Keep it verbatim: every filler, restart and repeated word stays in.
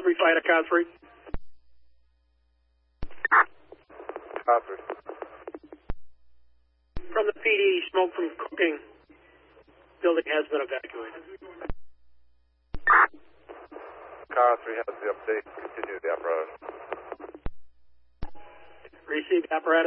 reply to car three. Car three. From the P D, smoke from cooking. Building has been evacuated. Car three has the update. Continue the apparatus. Received apparatus.